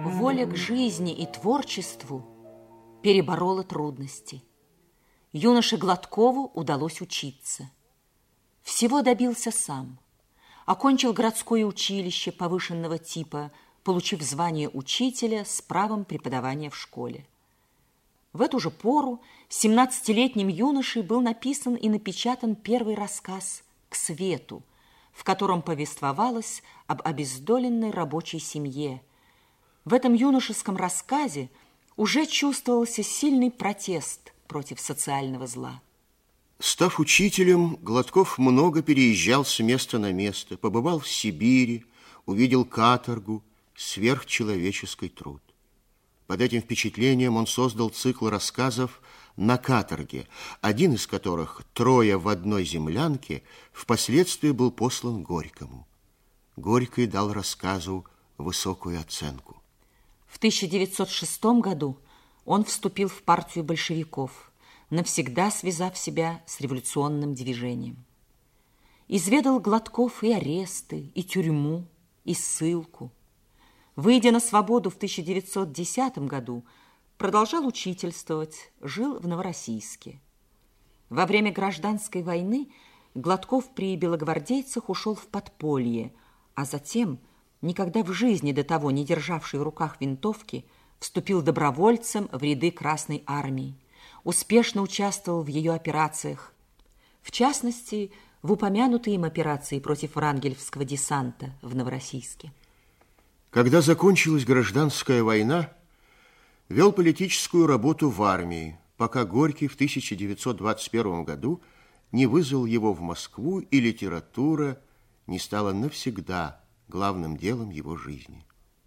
Воля к жизни и творчеству переборола трудности. Юноше Гладкову удалось учиться. Всего добился сам. Окончил городское училище повышенного типа, получив звание учителя с правом преподавания в школе. В эту же пору 17-летним юношей был написан и напечатан первый рассказ «К свету», в котором повествовалось об обездоленной рабочей семье. В этом юношеском рассказе уже чувствовался сильный протест против социального зла. Став учителем, Гладков много переезжал с места на место, побывал в Сибири, увидел каторгу, сверхчеловеческий труд. Под этим впечатлением он создал цикл рассказов «На каторге», один из которых «Трое в одной землянке» впоследствии был послан Горькому. Горький дал рассказу высокую оценку. В 1906 году он вступил в партию большевиков, навсегда связав себя с революционным движением. Изведал Гладков и аресты, и тюрьму, и ссылку. Выйдя на свободу в 1910 году, продолжал учительствовать, жил в Новороссийске. Во время гражданской войны Гладков при белогвардейцах ушел в подполье, а затем, никогда в жизни до того не державший в руках винтовки, вступил добровольцем в ряды Красной армии, успешно участвовал в ее операциях, в частности, в упомянутой им операции против врангелевского десанта в Новороссийске. Когда закончилась гражданская война, вел политическую работу в армии, пока Горький в 1921 году не вызвал его в Москву, и литература не стала навсегда главным делом его жизни.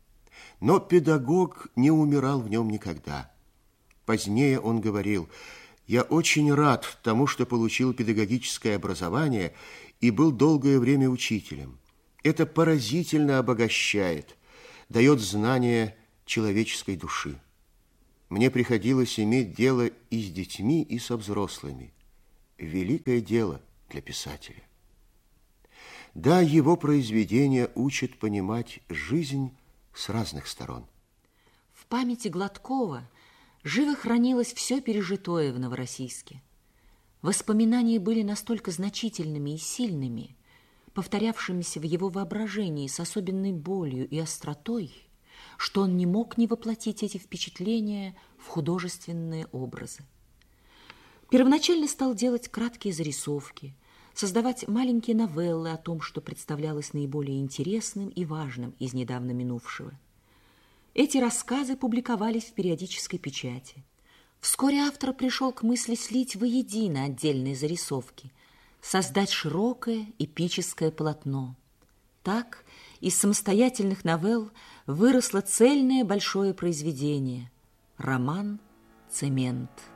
Но педагог не умирал в нем никогда. Позднее он говорил: «Я очень рад тому, что получил педагогическое образование и был долгое время учителем. Это поразительно обогащает, дает знание человеческой души. Мне приходилось иметь дело и с детьми, и со взрослыми. Великое дело для писателя». Да, его произведения учат понимать жизнь с разных сторон. В памяти Гладкова живо хранилось все пережитое в Новороссийске. Воспоминания были настолько значительными и сильными, повторявшимися в его воображении с особенной болью и остротой, что он не мог не воплотить эти впечатления в художественные образы. Первоначально стал делать краткие зарисовки, создавать маленькие новеллы о том, что представлялось наиболее интересным и важным из недавно минувшего. Эти рассказы публиковались в периодической печати. Вскоре автор пришел к мысли слить воедино отдельные зарисовки, создать широкое эпическое полотно. Так из самостоятельных новелл выросло цельное большое произведение – роман «Цемент».